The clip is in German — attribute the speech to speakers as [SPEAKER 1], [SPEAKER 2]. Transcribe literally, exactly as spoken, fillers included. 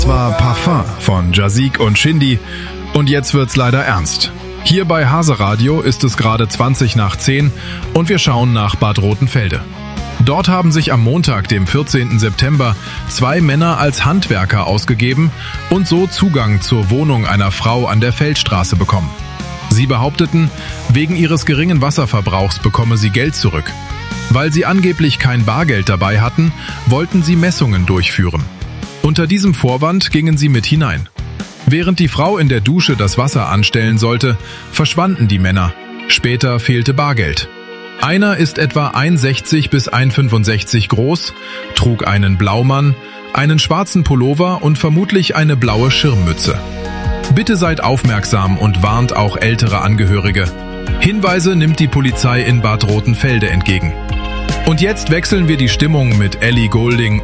[SPEAKER 1] Das war Parfum von Jazik und Shindy und jetzt wird's leider ernst. Hier bei Hase Radio ist es gerade zwanzig nach zehn und wir schauen nach Bad Rotenfelde. Dort haben sich am Montag, dem vierzehnten September, zwei Männer als Handwerker ausgegeben und so Zugang zur Wohnung einer Frau an der Feldstraße bekommen. Sie behaupteten, wegen ihres geringen Wasserverbrauchs bekomme sie Geld zurück. Weil sie angeblich kein Bargeld dabei hatten, wollten sie Messungen durchführen. Unter diesem Vorwand gingen sie mit hinein. Während die Frau in der Dusche das Wasser anstellen sollte, verschwanden die Männer. Später fehlte Bargeld. Einer ist etwa eins Komma sechzig bis eins Komma fünfundsechzig groß, trug einen Blaumann, einen schwarzen Pullover und vermutlich eine blaue Schirmmütze. Bitte seid aufmerksam und warnt auch ältere Angehörige. Hinweise nimmt die Polizei in Bad Rotenfelde entgegen. Und jetzt wechseln wir die Stimmung mit Ellie Goulding